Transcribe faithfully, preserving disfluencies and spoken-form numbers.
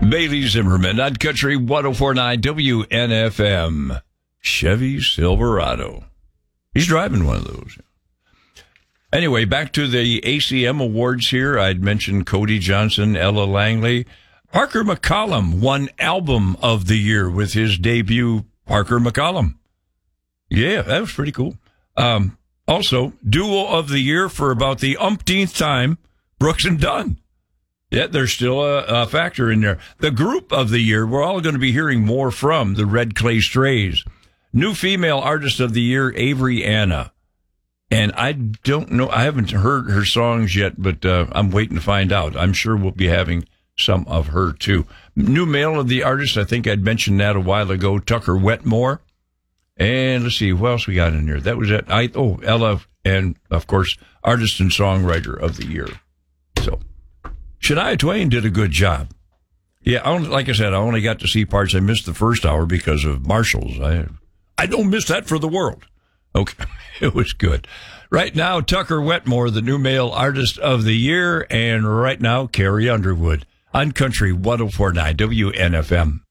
Bailey Zimmerman on Country one oh four point nine W N F M. Chevy Silverado. He's driving one of those. Anyway, back to the A C M Awards here. I'd mentioned Cody Johnson, Ella Langley. Parker McCollum won Album of the Year with his debut, Parker McCollum. Yeah, that was pretty cool. Um, also, Duo of the Year for about the umpteenth time, Brooks and Dunn. Yeah, there's still a, a factor in there. The Group of the Year, we're all going to be hearing more from the Red Clay Strays. New Female Artist of the Year, Avery Anna. And I don't know, I haven't heard her songs yet, but uh, I'm waiting to find out. I'm sure we'll be having some of her, too. New Male of the Artist, I think I'd mentioned that a while ago, Tucker Wetmore. And let's see, who else we got in there? That was it. I, oh, Ella, and, of course, Artist and Songwriter of the Year. So, Shania Twain did a good job. Yeah, I only, like I said, I only got to see parts. I missed the first hour because of Marshalls. I, I don't miss that for the world. Okay, it was good. Right now, Tucker Wetmore, the New Male Artist of the Year, and right now, Carrie Underwood on Country one oh four point nine W N F M.